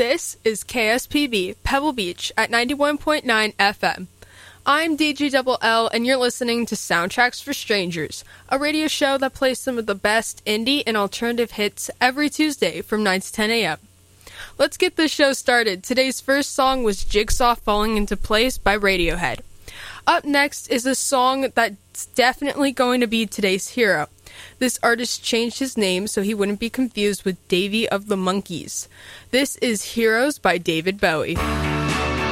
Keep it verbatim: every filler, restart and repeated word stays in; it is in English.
This is K S P B Pebble Beach at ninety-one point nine F M. I'm D J Double L, and you're listening to Soundtracks for Strangers, a radio show that plays some of the best indie and alternative hits every Tuesday from nine to ten a.m. Let's get this show started. Today's first song was Jigsaw Falling Into Place by Radiohead. Up next is a song that's definitely going to be today's hero. This artist changed his name so he wouldn't be confused with Davy of the Monkees. This is Heroes by David Bowie.